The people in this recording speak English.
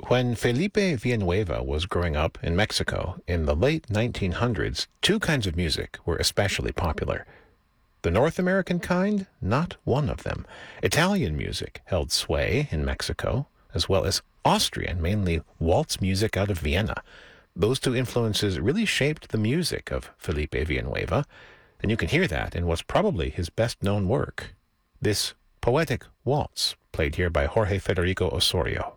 When Felipe Villanueva was growing up in Mexico in the late 1900s, two kinds of music were especially popular. The North American kind, not one of them. Italian music held sway in Mexico, as well as Austrian, mainly waltz music out of Vienna. Those two influences really shaped the music of Felipe Villanueva, and you can hear that in what's probably his best-known work, this poetic waltz, played here by Jorge Federico Osorio.